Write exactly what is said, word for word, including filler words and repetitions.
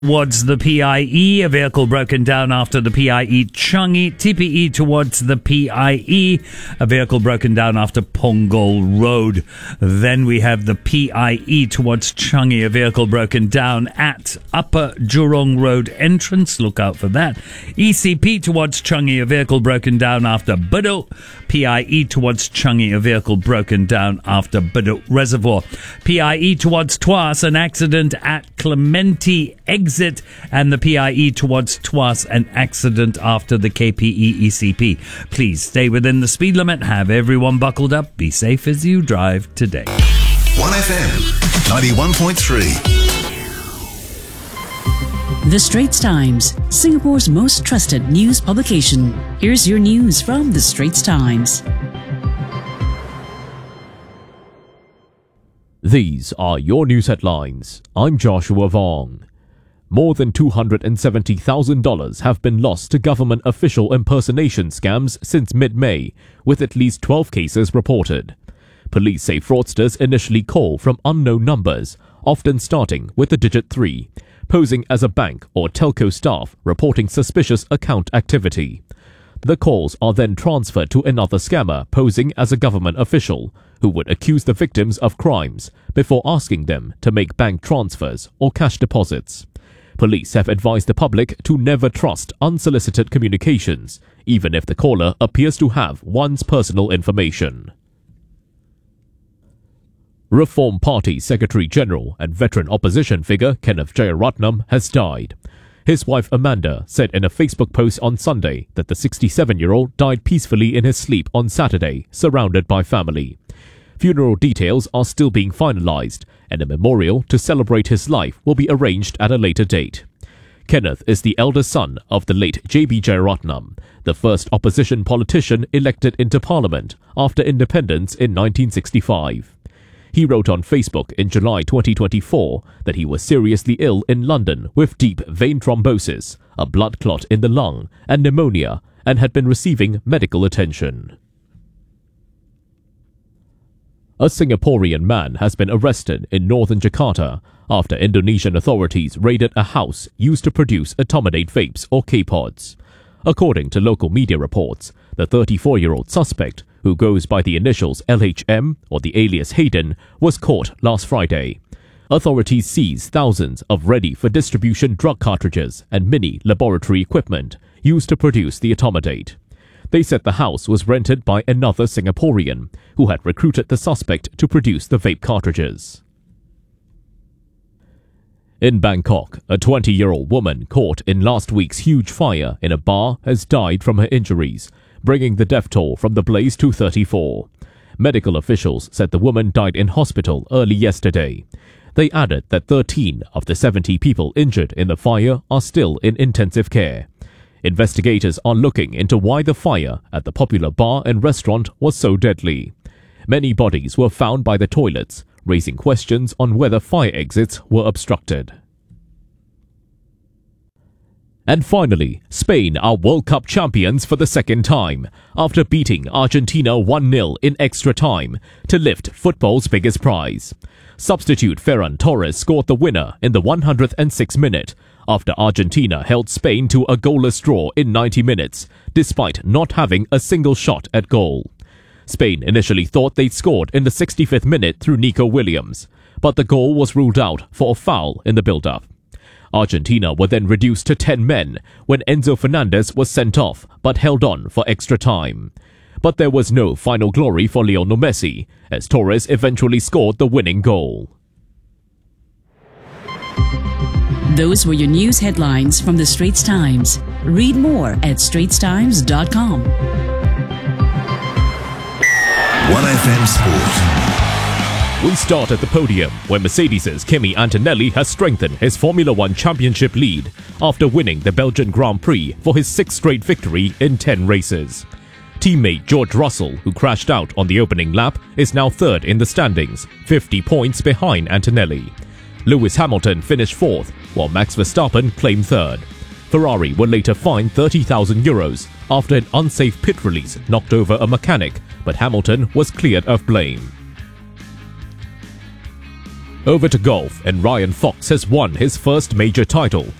Towards the P I E, a vehicle broken down after the P I E Changi. T P E towards the P I E, a vehicle broken down after Punggol Road. Then we have the P I E towards Changi, a vehicle broken down at Upper Jurong Road entrance. Look out for that. E C P towards Changi, a vehicle broken down after Bedok. P I E towards Changi, a vehicle broken down after Bedok Reservoir. P I E towards Tuas, an accident at Clementi Exit. And the P I E towards Tuas, an accident after the K P E E C P. Please stay within the speed limit. Have everyone buckled up. Be safe as you drive today. one F M ninety-one point three. The Straits Times, Singapore's most trusted news publication. Here's your news from The Straits Times. These are your news headlines. I'm Joshua Vong. More than two hundred seventy thousand dollars have been lost to government official impersonation scams since mid-May, with at least twelve cases reported. Police say fraudsters initially call from unknown numbers, often starting with the digit three, posing as a bank or telco staff reporting suspicious account activity. The calls are then transferred to another scammer posing as a government official, who would accuse the victims of crimes before asking them to make bank transfers or cash deposits. Police have advised the public to never trust unsolicited communications, even if the caller appears to have one's personal information. Reform Party Secretary-General and veteran opposition figure Kenneth Jeyaretnam has died. His wife Amanda said in a Facebook post on Sunday that the sixty-seven-year-old died peacefully in his sleep on Saturday, surrounded by family. Funeral details are still being finalized, and a memorial to celebrate his life will be arranged at a later date. Kenneth is the eldest son of the late J B Jeyaretnam, the first opposition politician elected into parliament after independence in nineteen sixty-five. He wrote on Facebook in July twenty twenty-four that he was seriously ill in London with deep vein thrombosis, a blood clot in the lung, and pneumonia, and had been receiving medical attention. A Singaporean man has been arrested in northern Jakarta after Indonesian authorities raided a house used to produce Atomidate vapes or K-pods. According to local media reports, the thirty-four-year-old suspect, who goes by the initials L H M or the alias Hayden, was caught last Friday. Authorities seized thousands of ready-for-distribution drug cartridges and mini laboratory equipment used to produce the Atomidate. They said the house was rented by another Singaporean, who had recruited the suspect to produce the vape cartridges. In Bangkok, a twenty-year-old woman caught in last week's huge fire in a bar has died from her injuries, bringing the death toll from the blaze to thirty-four. Medical officials said the woman died in hospital early yesterday. They added that thirteen of the seventy people injured in the fire are still in intensive care. Investigators are looking into why the fire at the popular bar and restaurant was so deadly. Many bodies were found by the toilets, raising questions on whether fire exits were obstructed. And finally, Spain are World Cup champions for the second time, after beating Argentina one nil in extra time to lift football's biggest prize. Substitute Ferran Torres scored the winner in the one hundred sixth minute, after Argentina held Spain to a goalless draw in ninety minutes, despite not having a single shot at goal. Spain initially thought they'd scored in the sixty-fifth minute through Nico Williams, but the goal was ruled out for a foul in the build-up. Argentina were then reduced to ten men when Enzo Fernandez was sent off but held on for extra time. But there was no final glory for Lionel Messi, as Torres eventually scored the winning goal. Those were your news headlines from The Straits Times. Read more at straits times dot com. one F M Sport. We start at the podium, where Mercedes' Kimi Antonelli has strengthened his Formula One championship lead after winning the Belgian Grand Prix for his sixth straight victory in ten races. Teammate George Russell, who crashed out on the opening lap, is now third in the standings, fifty points behind Antonelli. Lewis Hamilton finished fourth, while Max Verstappen claimed third. Ferrari were later fined thirty thousand euros after an unsafe pit release knocked over a mechanic, but Hamilton was cleared of blame. Over to golf, and Ryan Fox has won his first major title.